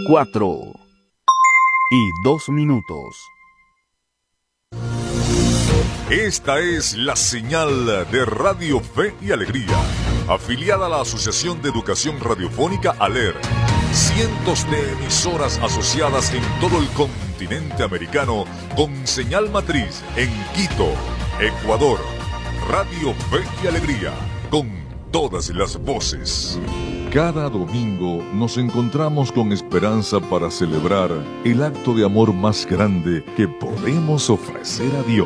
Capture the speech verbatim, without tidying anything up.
cuatro y dos minutos. Esta es la señal de Radio Fe y Alegría, afiliada a la Asociación de Educación Radiofónica ALER. Cientos de emisoras asociadas en todo el continente americano con señal matriz en Quito, Ecuador. Radio Fe y Alegría, con todas las voces. Cada domingo nos encontramos con esperanza para celebrar el acto de amor más grande que podemos ofrecer a Dios.